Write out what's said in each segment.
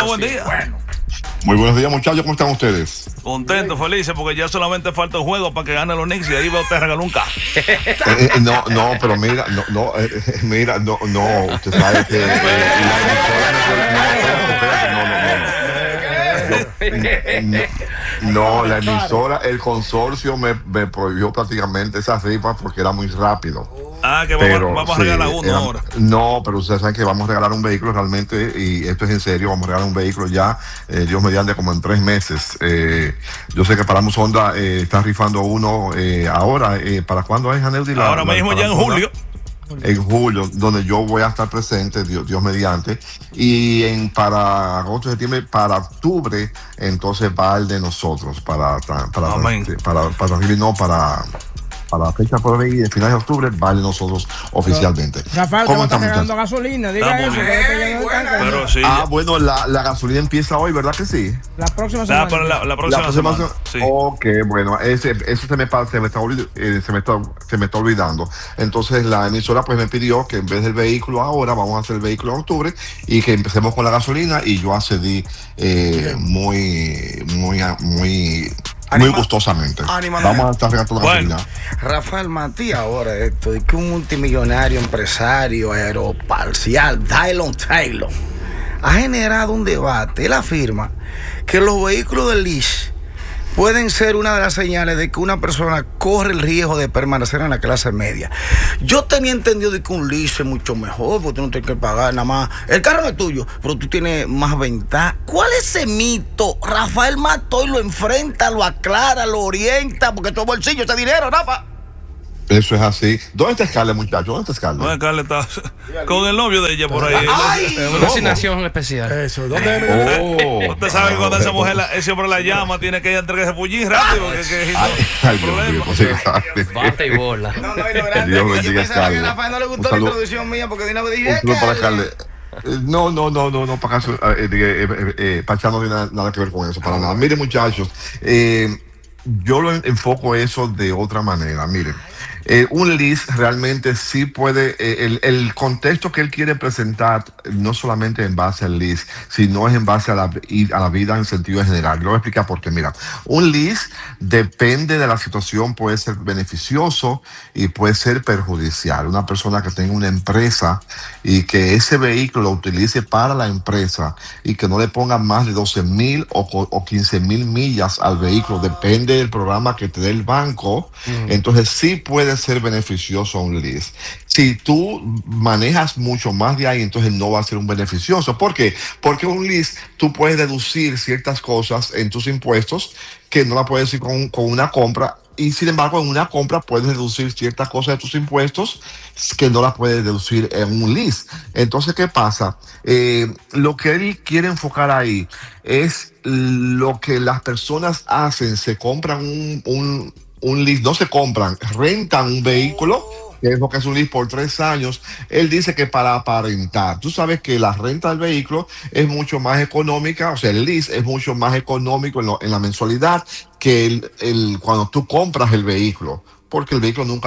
Luma, buen día. Bueno. Muy buenos días, muchachos, ¿cómo están ustedes? Contentos, felices, porque ya solamente falta un juego para que gane los Knicks y ahí va usted a regalar un carro. No, pero mira, usted sabe que la emisora, el consorcio me prohibió prácticamente esa rifa porque era muy rápido. Que vamos a regalar uno ahora. No, pero ustedes saben que vamos a regalar un vehículo realmente, y esto es en serio, vamos a regalar un vehículo ya, Dios mediante, como en 3 meses. Yo sé que Paramos Honda está rifando uno ahora. ¿Para cuándo es, Aneudi? Ahora mismo ya en julio. En julio, donde yo voy a estar presente, Dios mediante, y para agosto, septiembre, para octubre, entonces va el de nosotros, para la fecha por ahí de finales de octubre, vale nosotros oficialmente. Rafael, ¿cómo estás regalando gasolina? Diga eso. Pero sí. Bueno, la gasolina empieza hoy, ¿verdad que sí? La próxima semana. La próxima semana. Sí. Ok, bueno, eso se me está olvidando. Entonces la emisora pues me pidió que en vez del vehículo ahora, vamos a hacer el vehículo en octubre y que empecemos con la gasolina, y yo accedí muy gustosamente. Vamos a estar regalando la gasolina. Rafael Matías, ahora estoy que un multimillonario empresario aeroparcial, Dylan Taylor, ha generado un debate. Él afirma que los vehículos de lease pueden ser una de las señales de que una persona corre el riesgo de permanecer en la clase media. Yo tenía entendido de que un lease es mucho mejor, porque tú no tienes que pagar nada más. El carro no es tuyo, pero tú tienes más ventaja. ¿Cuál es ese mito? Rafael Matoy lo enfrenta, lo aclara, lo orienta, porque tu bolsillo ese dinero, Rafa. Eso es así. ¿Dónde está Scarlett, muchachos? ¿Dónde está Scarlett? No, Scarlett está con el novio de ella por ahí. Una asignación especial. Eso, ¿dónde? Usted sabe que cuando esa mujer, ese hombre la llama, tiene que ella entregarse fullín rápido. Bate y bola. No, y lo grande es que yo pensaba que a Rafael no le gustó la introducción mía, porque de una vez dije para Scarlett. No, para acá, Pachá no tiene nada que ver con eso, para nada. Miren, muchachos, yo lo enfoco eso de otra manera. Miren, un lease realmente sí puede, el contexto que él quiere presentar, no solamente en base al lease, sino es en base a la vida en sentido general. Yo voy a explicar por qué. Mira, un lease depende de la situación, puede ser beneficioso y puede ser perjudicial. Una persona que tenga una empresa y que ese vehículo lo utilice para la empresa y que no le ponga más de 12,000 o 15,000 millas al vehículo, depende del programa que te dé el banco, entonces sí puede ser beneficioso un lease. Si tú manejas mucho más de ahí, entonces no va a ser un beneficioso. ¿Por qué? Porque un lease tú puedes deducir ciertas cosas en tus impuestos que no la puedes decir con una compra, y sin embargo en una compra puedes deducir ciertas cosas de tus impuestos que no las puedes deducir en un lease. Entonces, ¿qué pasa? Lo que él quiere enfocar ahí es lo que las personas hacen. Se compran un lease, no se compran, rentan un vehículo, que es lo que es un lease por 3 años. Él dice que para aparentar, tú sabes que la renta del vehículo es mucho más económica, o sea, el lease es mucho más económico en la mensualidad que cuando tú compras el vehículo, porque el vehículo nunca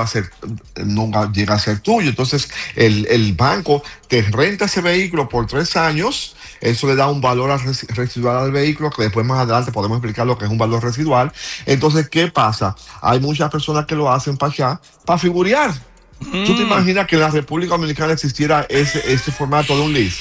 llega a ser tuyo. Entonces el banco te renta ese vehículo por 3 años. Eso le da un valor residual al vehículo, que después más adelante podemos explicar lo que es un valor residual. Entonces, ¿qué pasa? Hay muchas personas que lo hacen para figurear. ¿Tú te imaginas que en la República Dominicana existiera ese formato de un lease?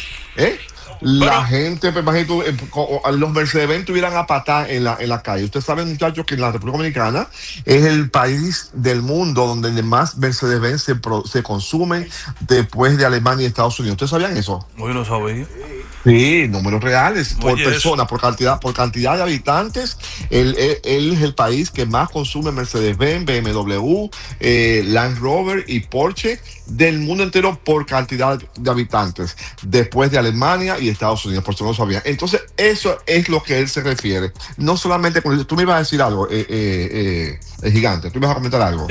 La gente, pues, imagínate, los Mercedes-Benz estuvieran a patar en la calle. Ustedes saben, muchachos, que en la República Dominicana es el país del mundo donde más Mercedes-Benz se consumen después de Alemania y Estados Unidos. ¿Ustedes sabían eso? Yo no sabía. Sí, números reales, por persona, por cantidad de habitantes. Él es el país que más consume Mercedes-Benz, BMW, Land Rover y Porsche del mundo entero por cantidad de habitantes, después de Alemania y Estados Unidos, por eso no lo sabía. Entonces, eso es lo que él se refiere. No solamente con eso. Tú me ibas a decir algo, Gigante, tú me vas a comentar algo.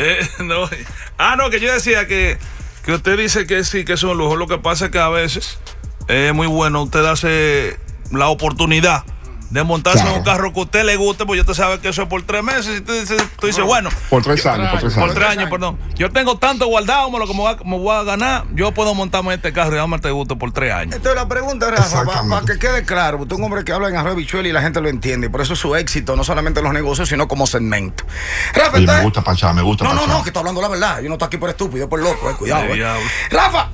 No, que yo decía que usted dice que sí, que es un lujo. Lo que pasa es que a veces es muy bueno usted darse la oportunidad de montarse en un carro que a usted le guste, pues yo te sabe que eso es por 3 meses. Y tú dices, bueno. Por 3 años, Por 3 años, perdón. Yo tengo tanto guardado, lo que me voy a ganar. Yo puedo montarme en este carro y darme te guste por 3 años. Entonces la pregunta, Rafa, para que quede claro, usted es un hombre que habla en arroz y bichuela y la gente lo entiende. Y por eso es su éxito, no solamente en los negocios, sino como segmento. Rafa, me gusta Pachá, me gusta Pachá. No, que estoy hablando la verdad. Yo no estoy aquí por estúpido, por loco, cuidado. Rafa,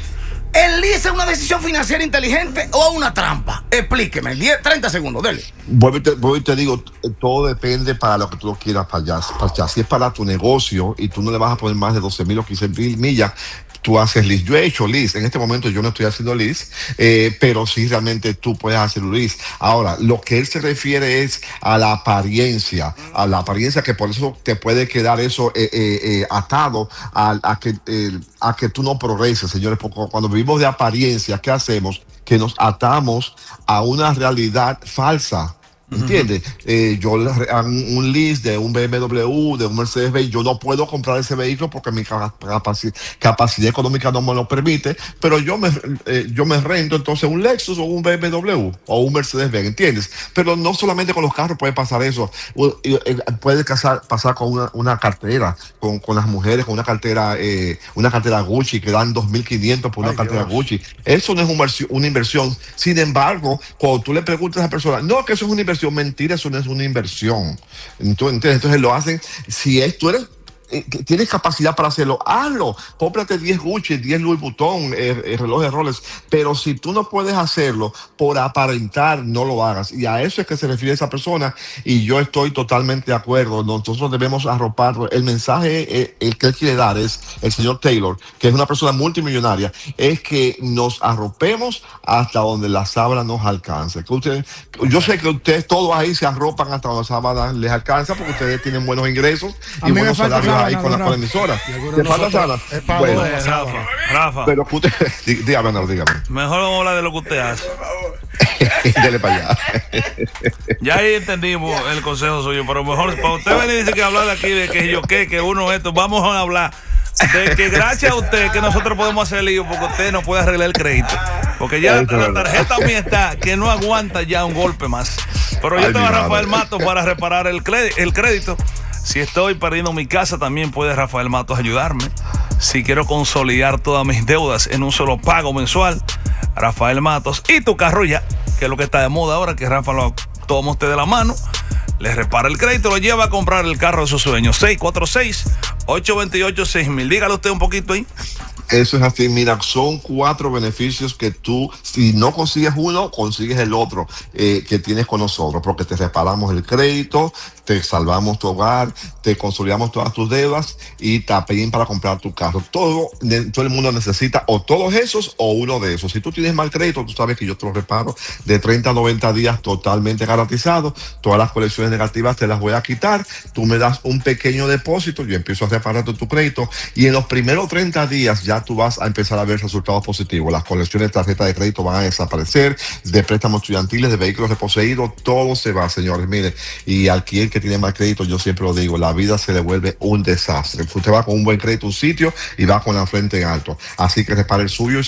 ¿el lease es una decisión financiera inteligente o una trampa? Explíqueme, 30 segundos, dele. Voy y te digo, todo depende para lo que tú lo quieras, Pachá. Si es para tu negocio y tú no le vas a poner más de 12,000 o 15,000 millas, tú haces lease. Yo he hecho lease. En este momento yo no estoy haciendo lease, pero sí realmente tú puedes hacer lease. Ahora, lo que él se refiere es a la apariencia que por eso te puede quedar eso atado a que tú no progreses, señores. Porque cuando vivimos de apariencia, ¿qué hacemos? Que nos atamos a una realidad falsa. ¿Entiendes? Yo un lease de un BMW, de un Mercedes-Benz, yo no puedo comprar ese vehículo porque mi capacidad económica no me lo permite, pero yo me rento entonces un Lexus o un BMW o un Mercedes-Benz, ¿entiendes? Pero no solamente con los carros puede pasar eso, puede pasar con una cartera, con las mujeres, con una cartera Gucci que dan 2,500 por una cartera Gucci. Eso no es una inversión. Sin embargo, cuando tú le preguntas a esa persona, no, que eso es una inversión. Mentira, eso no es una inversión. Entonces lo hacen. Tú tienes capacidad para hacerlo, hazlo. Cómprate 10 Gucci, 10 Louis Vuitton, relojes Rolex. Pero si tú no puedes hacerlo por aparentar, no lo hagas. Y a eso es que se refiere esa persona. Y yo estoy totalmente de acuerdo. Nosotros debemos arroparlo. El mensaje el que él quiere dar es el señor Taylor, que es una persona multimillonaria, es que nos arropemos hasta donde la sábana nos alcance. Yo sé que ustedes todos ahí se arropan hasta donde la sábana les alcanza porque ustedes tienen buenos ingresos y buenos salarios ahí con la emisora. ¿Te falta sana? Bueno, Rafa. Pero usted, dígame. Mejor vamos a hablar de lo que usted hace. Dele para allá. Ya ahí entendimos el consejo suyo, pero mejor para usted venir y dice que hablar de aquí de que yo que uno esto, vamos a hablar de que gracias a usted que nosotros podemos hacer lío porque usted no puede arreglar el crédito. Porque ya la tarjeta mía está que no aguanta ya un golpe más. Pero yo tengo a Rafael Matos para reparar el crédito. Si estoy perdiendo mi casa, también puede Rafael Matos ayudarme. Si quiero consolidar todas mis deudas en un solo pago mensual, Rafael Matos. Y tu carro ya, que es lo que está de moda ahora, que Rafa lo toma usted de la mano, le repara el crédito, lo lleva a comprar el carro de sus sueños. 646-828-6000. Dígale usted un poquito ahí. Eso es así, mira, son 4 beneficios que tú, si no consigues uno, consigues el otro que tienes con nosotros, porque te reparamos el crédito, te salvamos tu hogar, te consolidamos todas tus deudas y te pedimos para comprar tu carro. Todo el mundo necesita o todos esos o uno de esos. Si tú tienes mal crédito, tú sabes que yo te lo reparo de 30 a 90 días totalmente garantizado. Todas las colecciones negativas te las voy a quitar. Tú me das un pequeño depósito, yo empiezo a repararte tu crédito y en los primeros 30 días ya tú vas a empezar a ver resultados positivos. Las colecciones de tarjeta de crédito van a desaparecer, de préstamos estudiantiles, de vehículos reposeídos, todo se va, señores. Mire, y al quien que tiene mal crédito, yo siempre lo digo, la vida se le vuelve un desastre. Usted va con un buen crédito a un sitio y va con la frente en alto. Así que repare el suyo,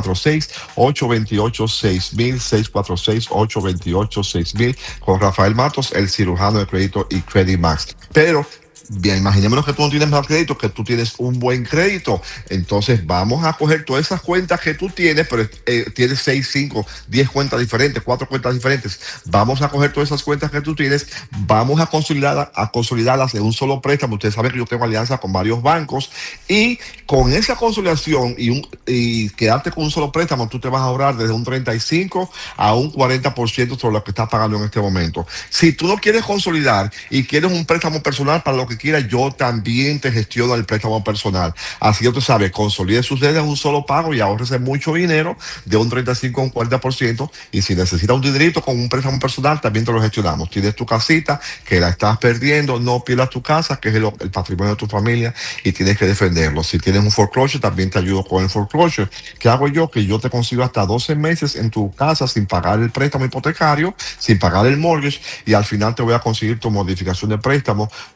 646-828-6000, 646-828-6000, con Rafael Matos, el cirujano de crédito y Credit Max. Pero bien, imaginémonos que tú no tienes mal crédito, que tú tienes un buen crédito. Entonces vamos a coger todas esas cuentas que tú tienes, pero tienes 6, 5, 10 cuentas diferentes, 4 cuentas diferentes. Vamos a coger todas esas cuentas que tú tienes, vamos a consolidarlas en un solo préstamo. Ustedes saben que yo tengo alianza con varios bancos y con esa consolidación y quedarte con un solo préstamo, tú te vas a ahorrar desde un 35 a un 40% sobre lo que estás pagando en este momento. Si tú no quieres consolidar y quieres un préstamo personal para lo que quieras, yo también te gestiono el préstamo personal. Así que tú sabes, consolide sus deudas en un solo pago y ahorrese mucho dinero de un 35 a un 40%. Y si necesitas un dinerito con un préstamo personal, también te lo gestionamos. Tienes tu casita que la estás perdiendo, no pierdas tu casa, que es el patrimonio de tu familia y tienes que defenderlo. Si tienes un foreclosure, también te ayudo con el foreclosure. ¿Qué hago yo? Que yo te consigo hasta 12 meses en tu casa sin pagar el préstamo hipotecario, sin pagar el mortgage y al final te voy a conseguir tu modificación de préstamo con una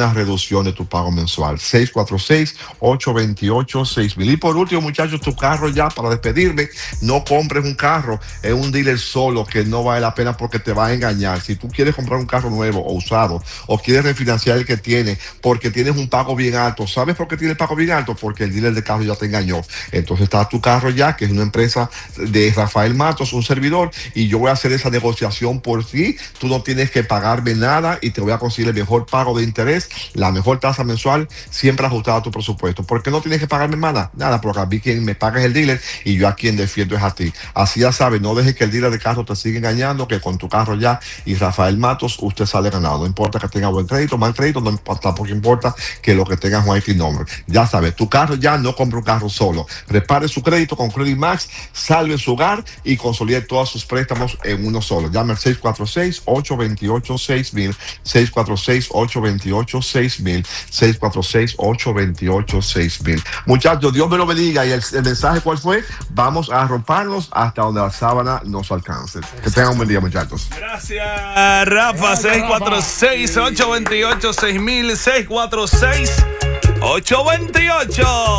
una reducción de tu pago mensual. 646-828-6000. Y por último, muchachos, tu carro ya, para despedirme, no compres un carro en un dealer solo, que no vale la pena porque te va a engañar. Si tú quieres comprar un carro nuevo o usado, o quieres refinanciar el que tienes porque tienes un pago bien alto, ¿sabes por qué tienes el pago bien alto? Porque el dealer de carro ya te engañó. Entonces está tu carro ya, que es una empresa de Rafael Matos, un servidor, y yo voy a hacer esa negociación por ti. Tú no tienes que pagarme nada y te voy a conseguir el mejor pago de interés, la mejor tasa mensual, siempre ajustada a tu presupuesto. ¿Por qué no tienes que pagarme nada? Porque a mí quien me paga es el dealer y yo a quien defiendo es a ti. Así ya sabes, no dejes que el dealer de carro te siga engañando, que con tu carro ya y Rafael Matos usted sale ganado. No importa que tenga buen crédito, mal crédito, no importa, porque importa que lo que tengas un IT number. Ya sabes, tu carro ya, no compra un carro solo. Prepare su crédito con Credit Max, salve su hogar y consolide todos sus préstamos en uno solo. Llame al 646-828-6000, 646-828-6000, 646-828-6000. Muchachos, Dios me lo bendiga. Y el mensaje, ¿cuál fue? Vamos a rompernos hasta donde la sábana nos alcance. Que tengan un buen día, muchachos. Gracias, Rafa. 646-828-6000, 646-828.